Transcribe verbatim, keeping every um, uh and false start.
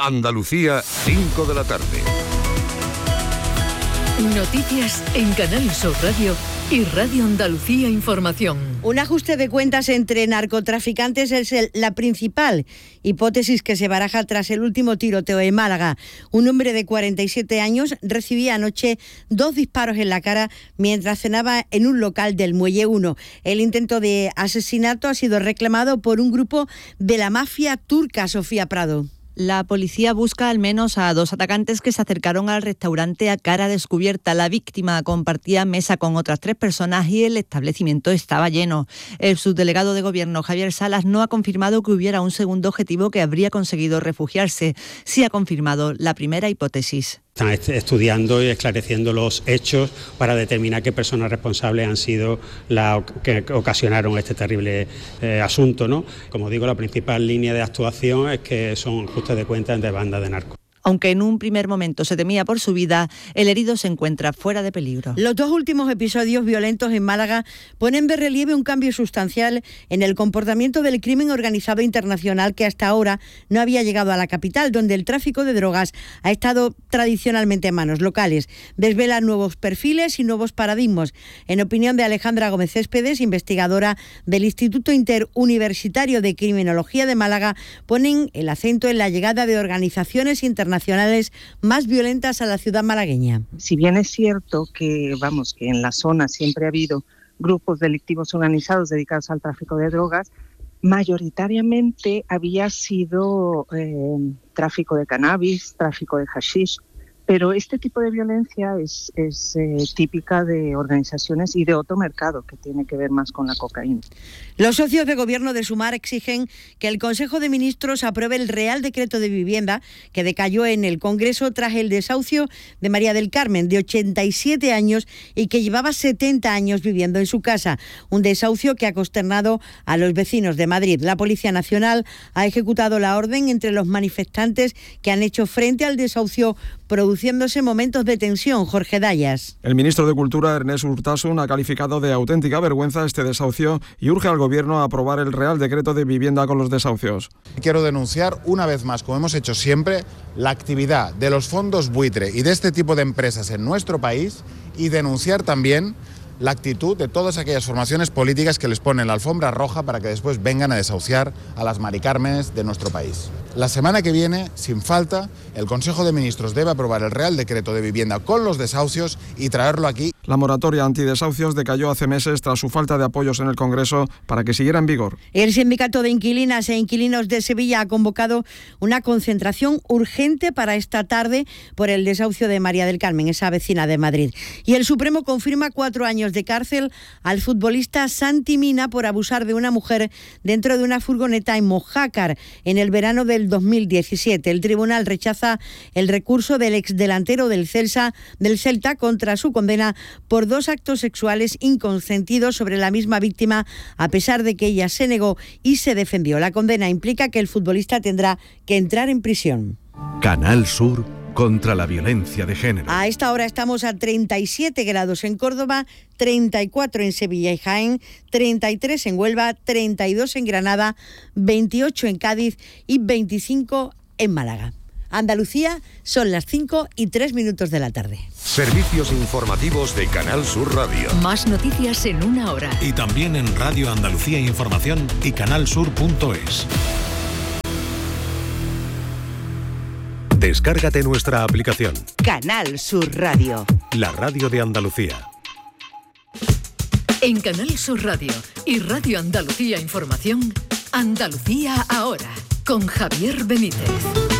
Andalucía, cinco de la tarde. Noticias en Canal Sur Radio y Radio Andalucía Información. Un ajuste de cuentas entre narcotraficantes es el, la principal hipótesis que se baraja tras el último tiroteo en Málaga. Un hombre de cuarenta y siete años recibía anoche dos disparos en la cara mientras cenaba en un local del Muelle uno. El intento de asesinato ha sido reclamado por un grupo de la mafia turca. Sofía Prado. La policía busca al menos a dos atacantes que se acercaron al restaurante a cara descubierta. La víctima compartía mesa con otras tres personas y el establecimiento estaba lleno. El subdelegado de Gobierno, Javier Salas, no ha confirmado que hubiera un segundo objetivo que habría conseguido refugiarse. Sí ha confirmado la primera hipótesis. Están estudiando y esclareciendo los hechos para determinar qué personas responsables han sido las que ocasionaron este terrible eh, asunto, ¿no? Como digo, la principal línea de actuación es que son ajustes de cuentas de bandas de narcos. Aunque en un primer momento se temía por su vida, el herido se encuentra fuera de peligro. Los dos últimos episodios violentos en Málaga ponen de relieve un cambio sustancial en el comportamiento del crimen organizado internacional que hasta ahora no había llegado a la capital, donde el tráfico de drogas ha estado tradicionalmente en manos locales. Desvela nuevos perfiles y nuevos paradigmas. En opinión de Alejandra Gómez Céspedes, investigadora del Instituto Interuniversitario de Criminología de Málaga, ponen el acento en la llegada de organizaciones internacionales nacionales más violentas a la ciudad malagueña. Si bien es cierto que, vamos, que en la zona siempre ha habido grupos delictivos organizados dedicados al tráfico de drogas, mayoritariamente había sido eh, tráfico de cannabis, tráfico de hashish, pero este tipo de violencia es, es eh, típica de organizaciones y de otro mercado que tiene que ver más con la cocaína. Los socios de gobierno de Sumar exigen que el Consejo de Ministros apruebe el Real Decreto de Vivienda que decayó en el Congreso tras el desahucio de María del Carmen, de ochenta y siete años y que llevaba setenta años viviendo en su casa. Un desahucio que ha consternado a los vecinos de Madrid. La Policía Nacional ha ejecutado la orden entre los manifestantes que han hecho frente al desahucio, produciéndose momentos de tensión. Jorge Dayas. El ministro de Cultura, Ernest Urtasun, ha calificado de auténtica vergüenza este desahucio y urge al Gobierno a aprobar el Real Decreto de Vivienda con los desahucios. Quiero denunciar una vez más, como hemos hecho siempre, la actividad de los fondos buitre y de este tipo de empresas en nuestro país y denunciar también la actitud de todas aquellas formaciones políticas que les ponen la alfombra roja para que después vengan a desahuciar a las Mari Cármenes de nuestro país. La semana que viene, sin falta, el Consejo de Ministros debe aprobar el Real Decreto de Vivienda con los desahucios y traerlo aquí. La moratoria antidesahucios decayó hace meses tras su falta de apoyos en el Congreso para que siguiera en vigor. El Sindicato de Inquilinas e Inquilinos de Sevilla ha convocado una concentración urgente para esta tarde por el desahucio de María del Carmen, esa vecina de Madrid. Y el Supremo confirma cuatro años de cárcel al futbolista Santi Mina por abusar de una mujer dentro de una furgoneta en Mojácar en el verano del dos mil diecisiete. El tribunal rechaza el recurso del exdelantero del Celta, del Celta contra su condena por dos actos sexuales inconsentidos sobre la misma víctima, a pesar de que ella se negó y se defendió. La condena implica que el futbolista tendrá que entrar en prisión. Canal Sur contra la violencia de género. A esta hora estamos a treinta y siete grados en Córdoba, treinta y cuatro en Sevilla y Jaén, treinta y tres en Huelva, treinta y dos en Granada, veintiocho en Cádiz y veinticinco en Málaga. Andalucía, son las cinco y tres minutos de la tarde. Servicios informativos de Canal Sur Radio. Más noticias en una hora. Y también en Radio Andalucía Información y canalsur punto es. Descárgate nuestra aplicación. Canal Sur Radio. La radio de Andalucía. En Canal Sur Radio y Radio Andalucía Información, Andalucía ahora, con Javier Benítez.